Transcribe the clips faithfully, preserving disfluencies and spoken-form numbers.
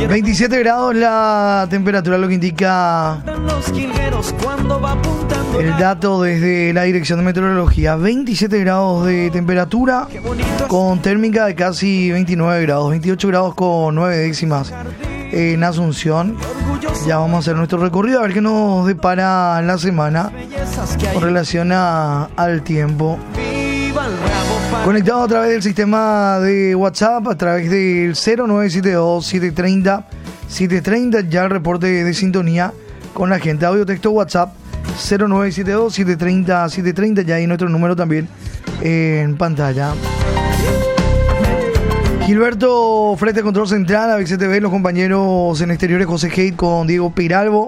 veintisiete grados la temperatura, lo que indica el dato desde la Dirección de Meteorología. veintisiete grados de temperatura con térmica de casi veintinueve grados, veintiocho grados con nueve décimas en Asunción. Ya vamos a hacer nuestro recorrido a ver qué nos depara la semana con relación a, al tiempo. Conectado a través del sistema de WhatsApp, a través del cero nueve siete dos, siete tres cero, siete tres cero, ya el reporte de sintonía con la gente. Audio, texto, WhatsApp, cero nueve siete dos, siete tres cero, siete tres cero, ya hay nuestro número también en pantalla. Gilberto, frente a control central, a V C T V, los compañeros en exteriores, José Haidt con Diego Piralbo.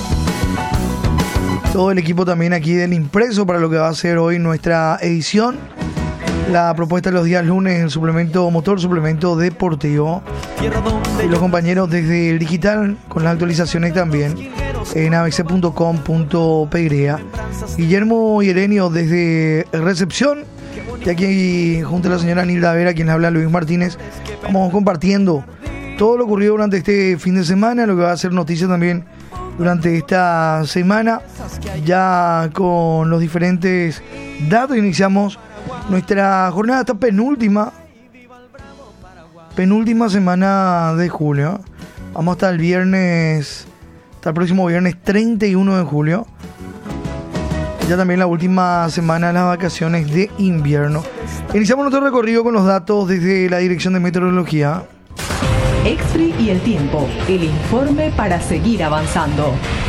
Todo el equipo también aquí del impreso para lo que va a ser hoy nuestra edición. La propuesta de los días lunes, el suplemento motor, suplemento deportivo. Y los compañeros desde el digital con las actualizaciones también en a b c punto com punto p y. Guillermo y Erenio desde recepción. Y aquí junto a la señora Nilda Vera, quien habla Luis Martínez, vamos compartiendo todo lo ocurrido durante este fin de semana, lo que va a ser noticia también durante esta semana. Ya con los diferentes datos iniciamos nuestra jornada, esta penúltima penúltima semana de julio. Vamos hasta el viernes, hasta el próximo viernes treinta y uno de julio. Ya también la última semana de las vacaciones de invierno. Iniciamos nuestro recorrido con los datos desde la Dirección de Meteorología. Exfree y el tiempo, el informe para seguir avanzando.